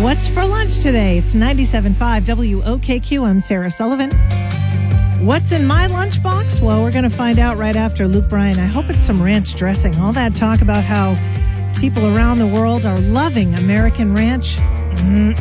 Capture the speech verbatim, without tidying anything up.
What's for lunch today? It's ninety-seven point five W O K Q. I'm Sarah Sullivan. What's in my lunchbox? Well, we're going to find out right after Luke Bryan. I hope it's some ranch dressing. All that talk about how people around the world are loving American ranch. Mm.